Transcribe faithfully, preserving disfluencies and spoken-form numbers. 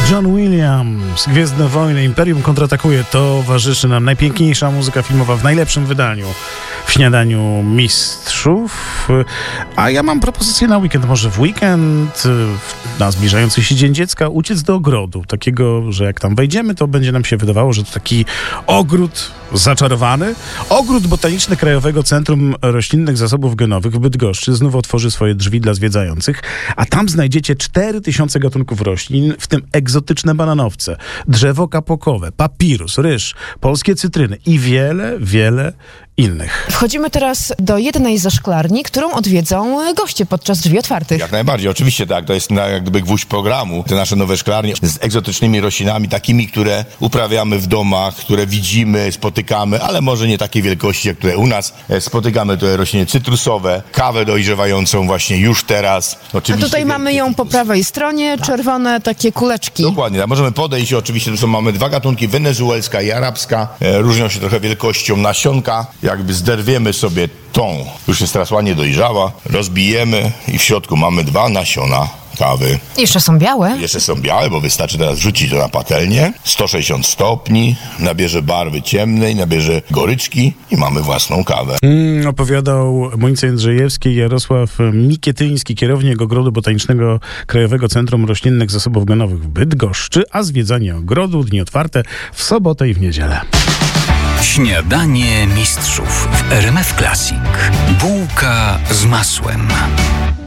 John Williams, Gwiezdne Wojny, Imperium kontratakuje. Towarzyszy nam najpiękniejsza muzyka filmowa w najlepszym wydaniu w Śniadaniu Mistrzów. A ja mam propozycję na weekend. Może w weekend, na zbliżający się Dzień Dziecka, uciec do ogrodu. Takiego, że jak tam wejdziemy, to będzie nam się wydawało, że to taki ogród zaczarowany. Ogród Botaniczny Krajowego Centrum Roślinnych Zasobów Genowych w Bydgoszczy znów otworzy swoje drzwi dla zwiedzających, a tam znajdziecie cztery tysiące gatunków roślin, w tym egzotyczne bananowce, drzewo kapokowe, papirus, ryż, polskie cytryny i wiele, wiele innych. Wchodzimy teraz do jednej ze szklarni, którą odwiedzą goście podczas drzwi otwartych. Jak najbardziej, oczywiście tak. To jest na, jak gdyby gwóźdź programu. Te nasze nowe szklarnie z egzotycznymi roślinami, takimi, które uprawiamy w domach, które widzimy, spotykamy, ale może nie takiej wielkości, jak które u nas. Spotykamy tutaj rośliny cytrusowe, kawę dojrzewającą właśnie już teraz. Oczywiście A tutaj mamy ją po prawej stronie, tak. Czerwone takie kuleczki. Dokładnie, tak. Możemy podejść. Oczywiście tu są, mamy dwa gatunki, wenezuelska i arabska. E, różnią się trochę wielkością nasionka. Jakby zderwiemy sobie tą, już jest teraz ładnie dojrzała, rozbijemy i w środku mamy dwa nasiona kawy. Jeszcze są białe? Jeszcze są białe, bo wystarczy teraz wrzucić to na patelnię. sto sześćdziesiąt stopni, nabierze barwy ciemnej, nabierze goryczki i mamy własną kawę. Mm, opowiadał Monica Jędrzejewski i Jarosław Mikietyński, kierownik Ogrodu Botanicznego Krajowego Centrum Roślinnych Zasobów Genowych w Bydgoszczy, a zwiedzanie ogrodu, dni otwarte w sobotę i w niedzielę. Śniadanie Mistrzów w R M F Classic. Bułka z masłem.